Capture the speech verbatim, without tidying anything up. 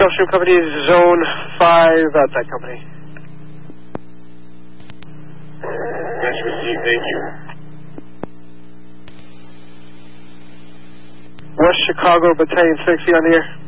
Gulfstream Company, Zone five, outside company. That's received, thank you. West Chicago, Battalion sixty on the air.